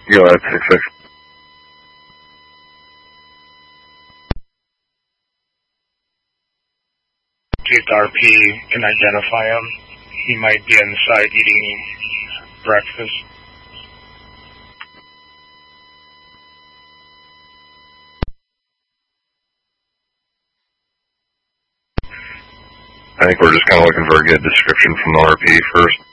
Go ahead, 6-6. See if the RP can identify him. He might be inside eating breakfast. I think we're just kind of looking for a good description from the RP first.